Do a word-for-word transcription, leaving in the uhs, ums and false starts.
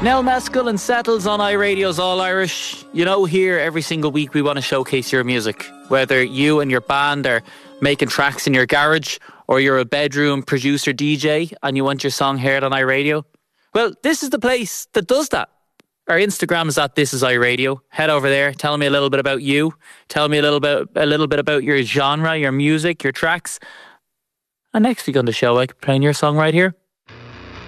Nell Mescal Settles on iRadio's All Irish. You know, here every single week we want to showcase your music. Whether you and your band are making tracks in your garage or you're a bedroom producer D J and you want your song heard on iRadio, well, this is the place that does that. Our Instagram is at This Is iRadio. Head over there, tell me a little bit about you. Tell me a little bit a little bit about your genre, your music, your tracks. And next week on the show, I could be playing your song right here.